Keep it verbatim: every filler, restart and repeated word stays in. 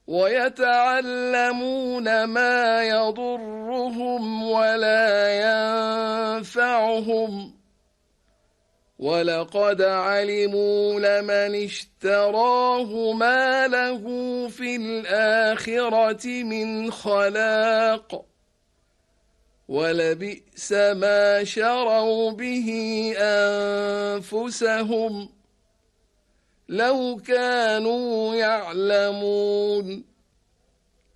ويتعلمون ما يضرهم ولا ينفعهم، ولقد علموا لمن اشتراه ما له في الآخرة من خلاق، ولبئس ما شروا به أنفسهم لو كانوا يعلمون.